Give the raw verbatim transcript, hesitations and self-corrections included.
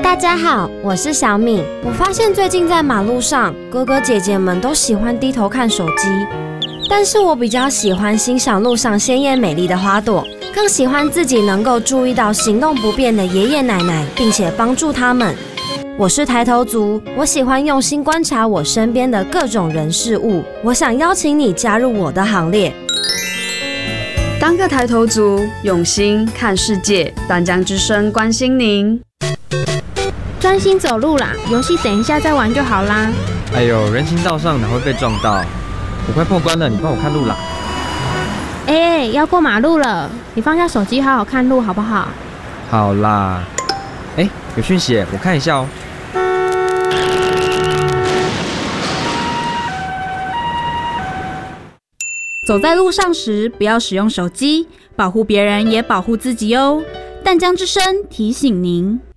大家好，我是小敏。我发现最近在马路上，哥哥姐姐们都喜欢低头看手机，但是我比较喜欢欣赏路上鲜艳美丽的花朵，更喜欢自己能够注意到行动不便的爷爷奶奶，并且帮助他们。我是抬头族，我喜欢用心观察我身边的各种人事物。我想邀请你加入我的行列。 当个抬头族，用心看世界。淡江之声关心您。 专心走路啦，游戏等一下再玩就好啦。 哎呦，人行道上哪会被撞到？我快破关了，你帮我看路啦。 哎、欸，要过马路了，你放下手机好好看路好不好？ 好啦。哎、欸，有讯息耶，我看一下哦。 走在路上时，不要使用手机，保护别人也保护自己哦。淡江之声提醒您。